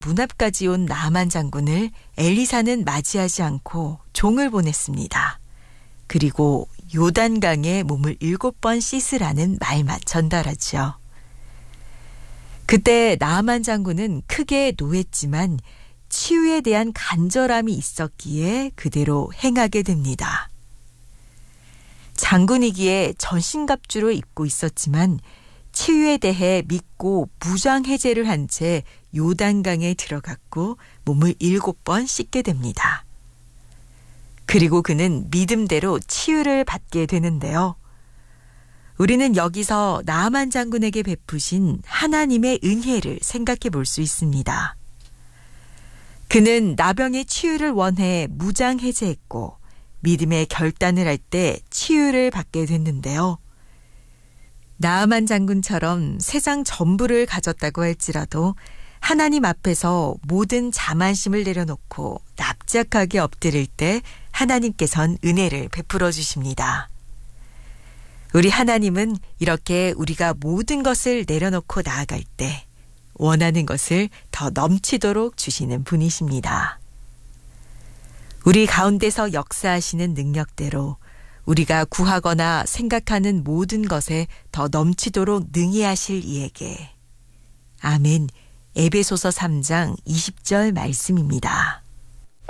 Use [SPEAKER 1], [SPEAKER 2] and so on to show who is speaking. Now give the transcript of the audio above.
[SPEAKER 1] 문 앞까지 온 나만 장군을 엘리사는 맞이하지 않고 종을 보냈습니다. 그리고 요단강에 몸을 7번 씻으라는 말만 전달하죠. 그때 나만 장군은 크게 노했지만 치유에 대한 간절함이 있었기에 그대로 행하게 됩니다. 장군이기에 전신갑주를 입고 있었지만 치유에 대해 믿고 무장해제를 한 채 요단강에 들어갔고 몸을 7번 씻게 됩니다. 그리고 그는 믿음대로 치유를 받게 되는데요. 우리는 여기서 나만 장군에게 베푸신 하나님의 은혜를 생각해 볼 수 있습니다. 그는 나병의 치유를 원해 무장해제했고 믿음의 결단을 할 때 치유를 받게 됐는데요. 나아만 장군처럼 세상 전부를 가졌다고 할지라도 하나님 앞에서 모든 자만심을 내려놓고 납작하게 엎드릴 때 하나님께선 은혜를 베풀어 주십니다. 우리 하나님은 이렇게 우리가 모든 것을 내려놓고 나아갈 때 원하는 것을 더 넘치도록 주시는 분이십니다. 우리 가운데서 역사하시는 능력대로 우리가 구하거나 생각하는 모든 것에 더 넘치도록 능히 하실 이에게. 아멘. 에베소서 3장 20절 말씀입니다.